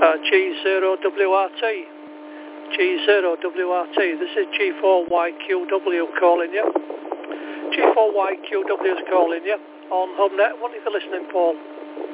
G0WRT. G0WRT. This is G4YQW calling you. G4YQW is calling you on HomeNet. What are you listening, Paul?